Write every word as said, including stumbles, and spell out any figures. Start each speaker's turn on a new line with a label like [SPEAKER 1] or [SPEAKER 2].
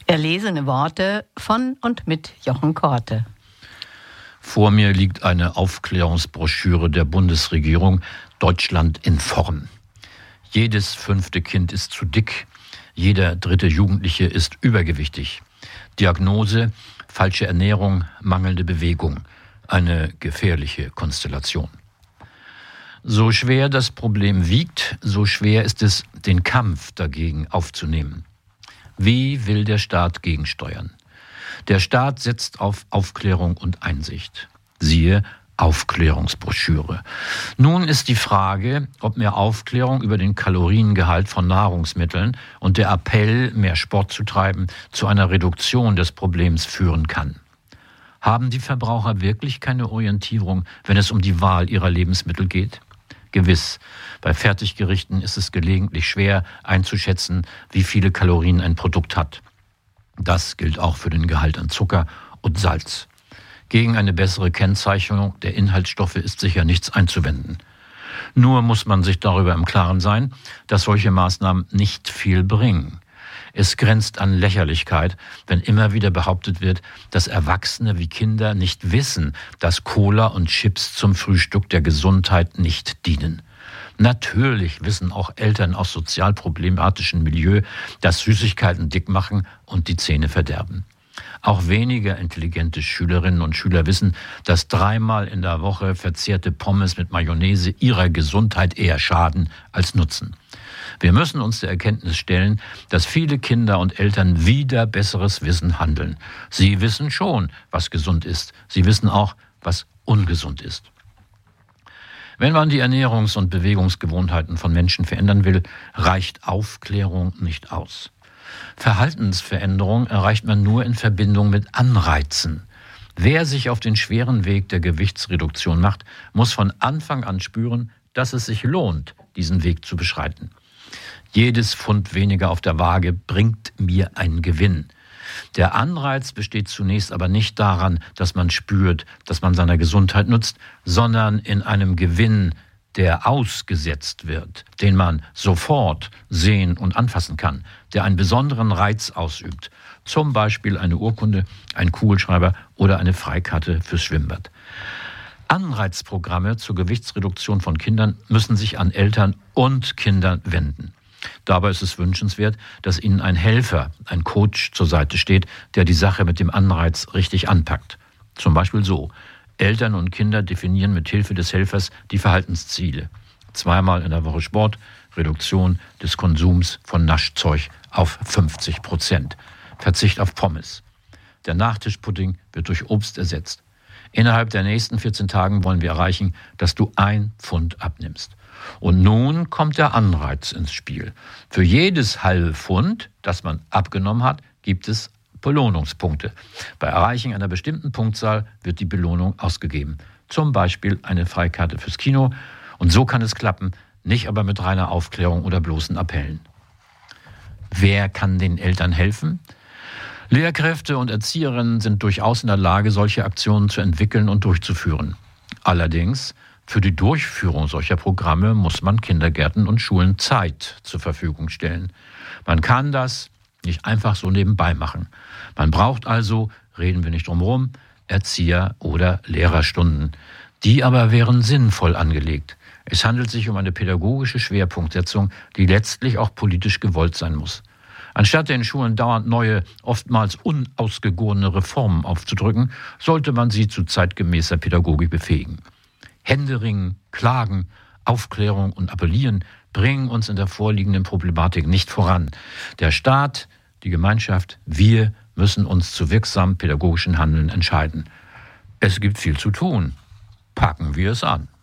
[SPEAKER 1] Erlesene Worte von und mit Jochen Korte.
[SPEAKER 2] Vor mir liegt eine Aufklärungsbroschüre der Bundesregierung Deutschland in Form. Jedes fünfte Kind ist zu dick, jeder dritte Jugendliche ist übergewichtig. Diagnose: falsche Ernährung, mangelnde Bewegung. Eine gefährliche Konstellation. So schwer das Problem wiegt, so schwer ist es, den Kampf dagegen aufzunehmen. Wie will der Staat gegensteuern? Der Staat setzt auf Aufklärung und Einsicht. Siehe Aufklärungsbroschüre. Nun ist die Frage, ob mehr Aufklärung über den Kaloriengehalt von Nahrungsmitteln und der Appell, mehr Sport zu treiben, zu einer Reduktion des Problems führen kann. Haben die Verbraucher wirklich keine Orientierung, wenn es um die Wahl ihrer Lebensmittel geht? Gewiss, bei Fertiggerichten ist es gelegentlich schwer einzuschätzen, wie viele Kalorien ein Produkt hat. Das gilt auch für den Gehalt an Zucker und Salz. Gegen eine bessere Kennzeichnung der Inhaltsstoffe ist sicher nichts einzuwenden. Nur muss man sich darüber im Klaren sein, dass solche Maßnahmen nicht viel bringen. Es grenzt an Lächerlichkeit, wenn immer wieder behauptet wird, dass Erwachsene wie Kinder nicht wissen, dass Cola und Chips zum Frühstück der Gesundheit nicht dienen. Natürlich wissen auch Eltern aus sozial problematischen Milieu, dass Süßigkeiten dick machen und die Zähne verderben. Auch weniger intelligente Schülerinnen und Schüler wissen, dass dreimal in der Woche verzehrte Pommes mit Mayonnaise ihrer Gesundheit eher schaden als nutzen. Wir müssen uns der Erkenntnis stellen, dass viele Kinder und Eltern wider besseres Wissen handeln. Sie wissen schon, was gesund ist. Sie wissen auch, was ungesund ist. Wenn man die Ernährungs- und Bewegungsgewohnheiten von Menschen verändern will, reicht Aufklärung nicht aus. Verhaltensveränderung erreicht man nur in Verbindung mit Anreizen. Wer sich auf den schweren Weg der Gewichtsreduktion macht, muss von Anfang an spüren, dass es sich lohnt, diesen Weg zu beschreiten. Jedes Pfund weniger auf der Waage bringt mir einen Gewinn. Der Anreiz besteht zunächst aber nicht daran, dass man spürt, dass man seiner Gesundheit nutzt, sondern in einem Gewinn, der ausgesetzt wird, den man sofort sehen und anfassen kann, der einen besonderen Reiz ausübt. Zum Beispiel eine Urkunde, ein Kugelschreiber oder eine Freikarte fürs Schwimmbad. Anreizprogramme zur Gewichtsreduktion von Kindern müssen sich an Eltern und Kinder wenden. Dabei ist es wünschenswert, dass ihnen ein Helfer, ein Coach zur Seite steht, der die Sache mit dem Anreiz richtig anpackt. Zum Beispiel so: Eltern und Kinder definieren mit Hilfe des Helfers die Verhaltensziele. Zweimal in der Woche Sport, Reduktion des Konsums von Naschzeug auf fünfzig Prozent, Verzicht auf Pommes. Der Nachtischpudding wird durch Obst ersetzt. Innerhalb der nächsten vierzehn Tagen wollen wir erreichen, dass du ein Pfund abnimmst. Und nun kommt der Anreiz ins Spiel. Für jedes halbe Pfund, das man abgenommen hat, gibt es Belohnungspunkte. Bei Erreichen einer bestimmten Punktzahl wird die Belohnung ausgegeben. Zum Beispiel eine Freikarte fürs Kino. Und so kann es klappen, nicht aber mit reiner Aufklärung oder bloßen Appellen. Wer kann den Eltern helfen? Lehrkräfte und Erzieherinnen sind durchaus in der Lage, solche Aktionen zu entwickeln und durchzuführen. Allerdings, für die Durchführung solcher Programme muss man Kindergärten und Schulen Zeit zur Verfügung stellen. Man kann das nicht einfach so nebenbei machen. Man braucht also, reden wir nicht drum herum, Erzieher- oder Lehrerstunden. Die aber wären sinnvoll angelegt. Es handelt sich um eine pädagogische Schwerpunktsetzung, die letztlich auch politisch gewollt sein muss. Anstatt den Schulen dauernd neue, oftmals unausgegorene Reformen aufzudrücken, sollte man sie zu zeitgemäßer Pädagogik befähigen. Händeringen, Klagen, Aufklärung und Appellieren bringen uns in der vorliegenden Problematik nicht voran. Der Staat, die Gemeinschaft, wir müssen uns zu wirksamen pädagogischen Handeln entscheiden. Es gibt viel zu tun. Packen wir es an.